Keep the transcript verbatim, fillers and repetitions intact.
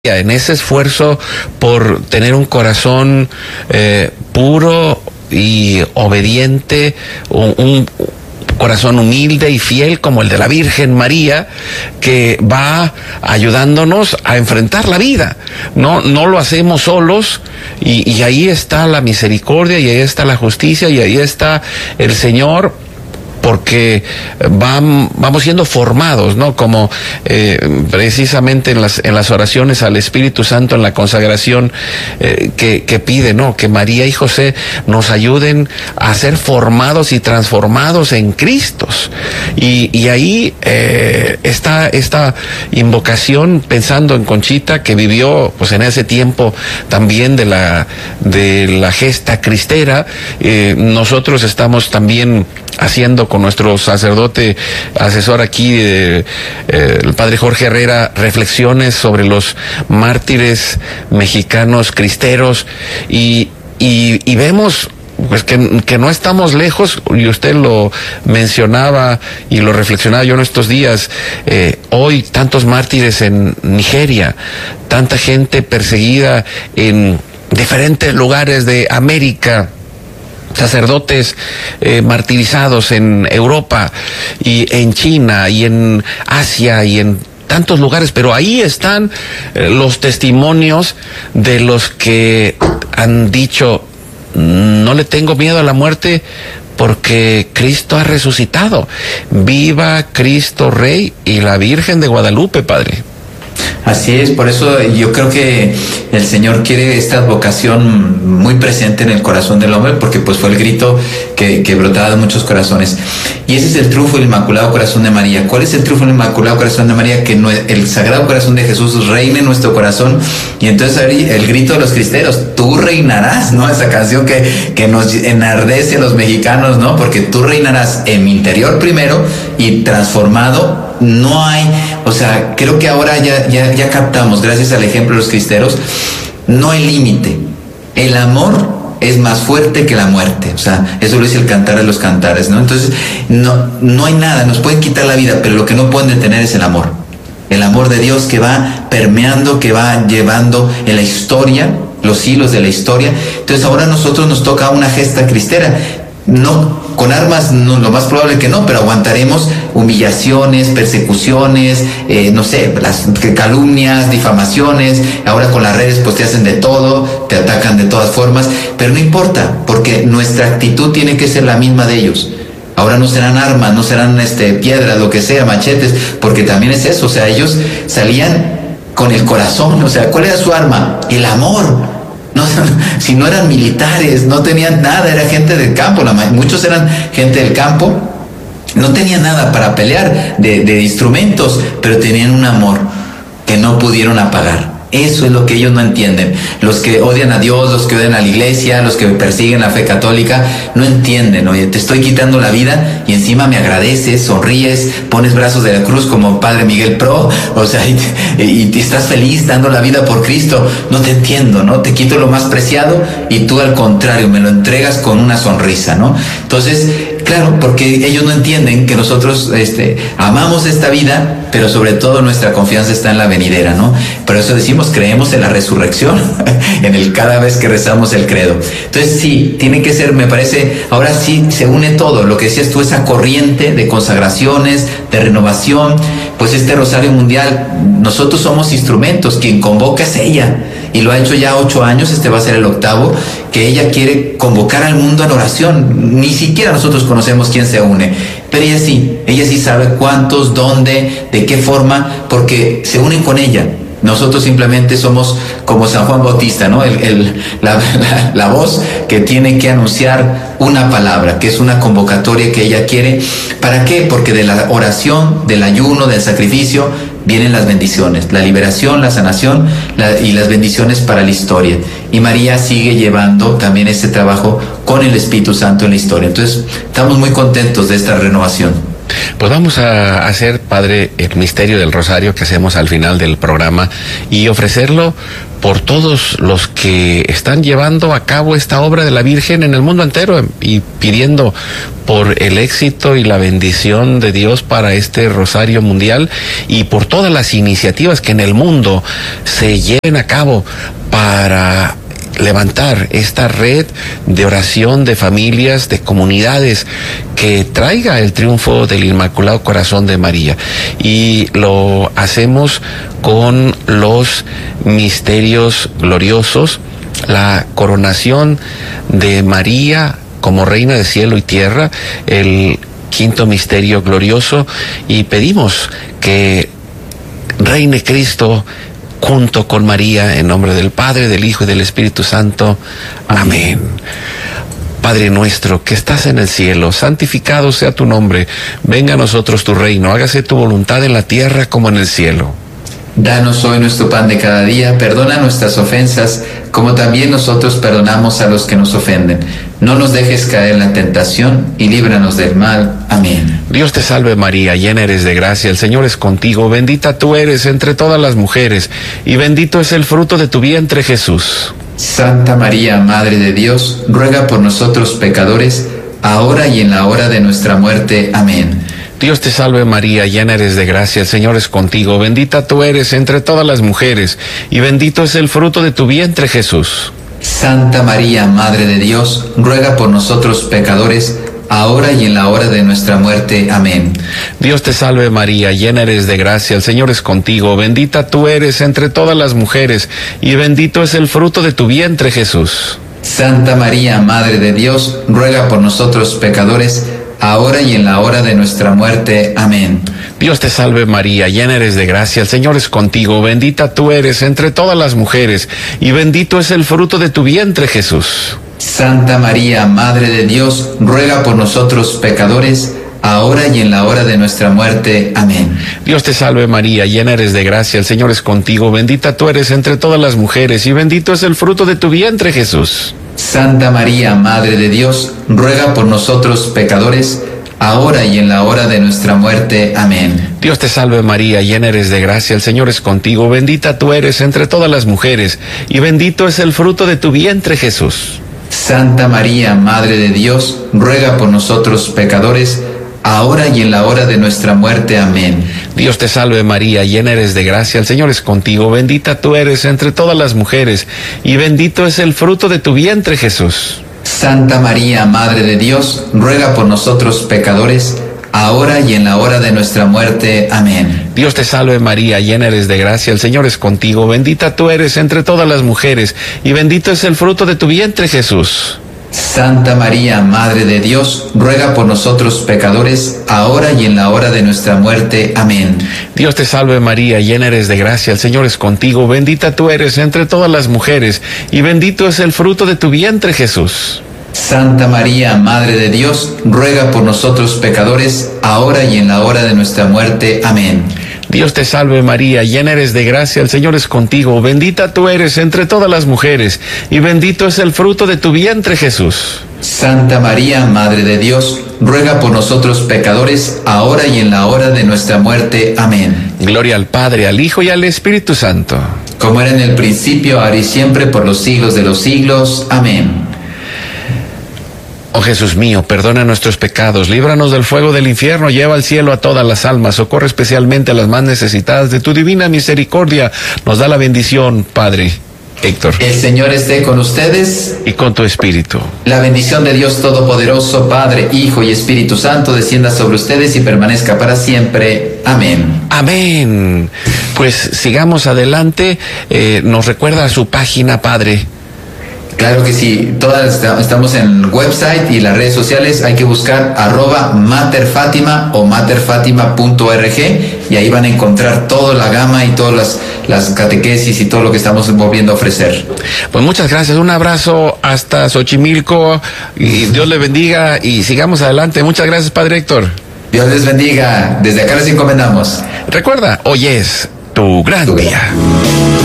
en ese esfuerzo por tener un corazón eh, puro y obediente, un, un corazón humilde y fiel como el de la Virgen María, que va ayudándonos a enfrentar la vida. No, no lo hacemos solos, y, y ahí está la misericordia, y ahí está la justicia, y ahí está el Señor, porque van, vamos siendo formados, ¿no? Como eh, precisamente en las en las oraciones al Espíritu Santo, en la consagración eh, que, que pide, ¿no? Que María y José nos ayuden a ser formados y transformados en Cristos. Y, y ahí eh, está esta invocación, pensando en Conchita, que vivió pues en ese tiempo también de la, de la gesta cristera. Eh, nosotros estamos también haciendo con nuestro sacerdote asesor aquí, eh, eh, el padre Jorge Herrera, reflexiones sobre los mártires mexicanos cristeros, y, y, y vemos pues que, que no estamos lejos, y usted lo mencionaba y lo reflexionaba yo en estos días. Eh, hoy tantos mártires en Nigeria, tanta gente perseguida en diferentes lugares de América, sacerdotes eh, martirizados en Europa y en China y en Asia y en tantos lugares, pero ahí están eh, los testimonios de los que han dicho: no le tengo miedo a la muerte porque Cristo ha resucitado. Viva Cristo Rey y la Virgen de Guadalupe, Padre. Así es, por eso yo creo que el Señor quiere esta vocación muy presente en el corazón del hombre, porque pues fue el grito que, que brotaba de muchos corazones. Y ese es el triunfo del Inmaculado Corazón de María. ¿Cuál es el triunfo del Inmaculado Corazón de María? Que no, el Sagrado Corazón de Jesús reine en nuestro corazón. Y entonces el grito de los cristeros: tú reinarás, ¿no? Esa canción que, que nos enardece a los mexicanos, ¿no? Porque tú reinarás en mi interior primero, y transformado. No hay, o sea, creo que ahora ya, ya, ya captamos, gracias al ejemplo de los cristeros, no hay límite. El amor es más fuerte que la muerte. O sea, eso lo dice el Cantar de los Cantares, ¿no? Entonces, no, no hay nada, nos pueden quitar la vida, pero lo que no pueden detener es el amor. El amor de Dios que va permeando, que va llevando en la historia, los hilos de la historia. Entonces ahora a nosotros nos toca una gesta cristera. No, con armas no, lo más probable que no, pero aguantaremos humillaciones, persecuciones, eh, no sé, las calumnias, difamaciones. Ahora con las redes pues te hacen de todo, te atacan de todas formas, pero no importa, porque nuestra actitud tiene que ser la misma de ellos. Ahora no serán armas, no serán este, piedras, lo que sea, machetes, porque también es eso. O sea, ellos salían con el corazón. O sea, ¿cuál era su arma? El amor. No, si no eran militares, no tenían nada, era gente del campo, la, muchos eran gente del campo, no tenían nada para pelear de, de instrumentos, pero tenían un amor que no pudieron apagar. Eso es lo que ellos no entienden. Los que odian a Dios, los que odian a la iglesia, los que persiguen la fe católica, no entienden. Oye, te estoy quitando la vida y encima me agradeces, sonríes, pones brazos de la cruz como Padre Miguel Pro, o sea, y, y, y estás feliz dando la vida por Cristo. No te entiendo, ¿no? Te quito lo más preciado y tú al contrario me lo entregas con una sonrisa, ¿no? Entonces, claro, porque ellos no entienden que nosotros este, amamos esta vida, pero sobre todo nuestra confianza está en la venidera, ¿no? Por eso decimos, creemos en la resurrección, en el cada vez que rezamos el credo. Entonces sí, tiene que ser, me parece, ahora sí se une todo, lo que decías tú, esa corriente de consagraciones, de renovación, pues este Rosario Mundial, nosotros somos instrumentos, quien convoca es ella, y lo ha hecho ya ocho años, este va a ser el octavo, que ella quiere convocar al mundo a la oración. Ni siquiera nosotros conocemos quién se une, pero ella sí, ella sí sabe cuántos, dónde, de qué forma, porque se unen con ella. Nosotros simplemente somos como San Juan Bautista, ¿no? El, el, la, la, la voz que tiene que anunciar una palabra, que es una convocatoria que ella quiere. ¿Para qué? Porque de la oración, del ayuno, del sacrificio, vienen las bendiciones, la liberación, la sanación la, y las bendiciones para la historia. Y María sigue llevando también ese trabajo con el Espíritu Santo en la historia. Entonces, estamos muy contentos de esta renovación. Pues vamos a hacer, Padre, el misterio del rosario que hacemos al final del programa y ofrecerlo por todos los que están llevando a cabo esta obra de la Virgen en el mundo entero y pidiendo por el éxito y la bendición de Dios para este rosario mundial y por todas las iniciativas que en el mundo se lleven a cabo para levantar esta red de oración de familias, de comunidades que traiga el triunfo del Inmaculado Corazón de María. Y lo hacemos con los misterios gloriosos, la coronación de María como Reina de cielo y tierra, el quinto misterio glorioso, y pedimos que reine Cristo junto con María, en nombre del Padre, del Hijo y del Espíritu Santo. Amén. Padre nuestro que estás en el cielo, santificado sea tu nombre. Venga a nosotros tu reino, hágase tu voluntad en la tierra como en el cielo. Danos hoy nuestro pan de cada día, perdona nuestras ofensas, como también nosotros perdonamos a los que nos ofenden. No nos dejes caer en la tentación y líbranos del mal. Amén. Dios te salve María, llena eres de gracia, el Señor es contigo, bendita tú eres entre todas las mujeres, y bendito es el fruto de tu vientre, Jesús. Santa María, Madre de Dios, ruega por nosotros pecadores, ahora y en la hora de nuestra muerte. Amén. Dios te salve María, llena eres de gracia, el Señor es contigo, bendita tú eres entre todas las mujeres, y bendito es el fruto de tu vientre, Jesús. Santa María, Madre de Dios, ruega por nosotros pecadores, ahora y en la hora de nuestra muerte. Amén. Dios te salve María, llena eres de gracia, el Señor es contigo, bendita tú eres entre todas las mujeres, y bendito es el fruto de tu vientre, Jesús. Santa María, Madre de Dios, ruega por nosotros pecadores, ahora y en la hora de nuestra muerte. Amén. Dios te salve María, llena eres de gracia, el Señor es contigo, bendita tú eres entre todas las mujeres, y bendito es el fruto de tu vientre, Jesús. Santa María, Madre de Dios, ruega por nosotros pecadores, ahora y en la hora de nuestra muerte. Amén. Dios te salve María, llena eres de gracia, el Señor es contigo, bendita tú eres entre todas las mujeres, y bendito es el fruto de tu vientre, Jesús. Santa María, Madre de Dios, ruega por nosotros pecadores, ahora y en la hora de nuestra muerte. Amén. Dios te salve María, llena eres de gracia, el Señor es contigo, bendita tú eres entre todas las mujeres, y bendito es el fruto de tu vientre, Jesús. Santa María, Madre de Dios, ruega por nosotros pecadores, ahora y en la hora de nuestra muerte. Amén. Dios te salve María, llena eres de gracia, el Señor es contigo, bendita tú eres entre todas las mujeres, y bendito es el fruto de tu vientre, Jesús. Santa María, Madre de Dios, ruega por nosotros pecadores, ahora y en la hora de nuestra muerte. Amén. Dios te salve María, llena eres de gracia, el Señor es contigo, bendita tú eres entre todas las mujeres, y bendito es el fruto de tu vientre, Jesús. Santa María, Madre de Dios, ruega por nosotros pecadores, ahora y en la hora de nuestra muerte. Amén. Dios te salve María, llena eres de gracia, el Señor es contigo, bendita tú eres entre todas las mujeres, y bendito es el fruto de tu vientre, Jesús. Santa María, Madre de Dios, ruega por nosotros pecadores, ahora y en la hora de nuestra muerte. Amén. Dios te salve María, llena eres de gracia, el Señor es contigo, bendita tú eres entre todas las mujeres, y bendito es el fruto de tu vientre, Jesús. Santa María, Madre de Dios, ruega por nosotros pecadores, ahora y en la hora de nuestra muerte. Amén. Gloria al Padre, al Hijo y al Espíritu Santo. Como era en el principio, ahora y siempre, por los siglos de los siglos. Amén. Oh Jesús mío, perdona nuestros pecados, líbranos del fuego del infierno, lleva al cielo a todas las almas, socorre especialmente a las más necesitadas de tu divina misericordia. Nos da la bendición, Padre. Héctor. El Señor esté con ustedes. Y con tu espíritu. La bendición de Dios Todopoderoso, Padre, Hijo y Espíritu Santo, descienda sobre ustedes y permanezca para siempre. Amén. Amén. Pues sigamos adelante. Eh, nos recuerda a su página, Padre. Claro que sí, todas estamos en el website y las redes sociales. Hay que buscar arroba materfátima o materfátima punto org y ahí van a encontrar toda la gama y todas las, las catequesis y todo lo que estamos volviendo a ofrecer. Pues muchas gracias, un abrazo hasta Xochimilco y Dios le bendiga y sigamos adelante. Muchas gracias, Padre Héctor. Dios les bendiga, desde acá les encomendamos. Recuerda, hoy es tu gran día.